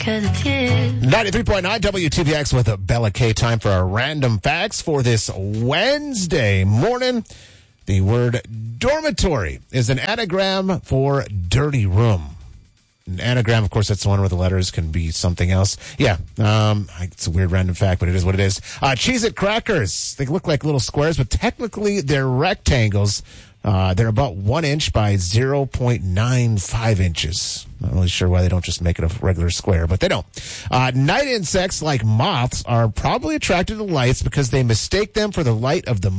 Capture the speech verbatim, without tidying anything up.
cause it's you. ninety-three point nine W T V X with a Bella K. Time for our random facts for this Wednesday morning. The word dormitory is an anagram for dirty room. An anagram, of course, that's the one where the letters can be something else. Yeah, um, it's a weird random fact, but it is what it is. Uh, Cheez-It crackers. They look like little squares, but technically they're rectangles. Uh, they're about one inch by zero point nine five inches. Not really sure why they don't just make it a regular square, but they don't. Uh, night insects like moths are probably attracted to lights because they mistake them for the light of the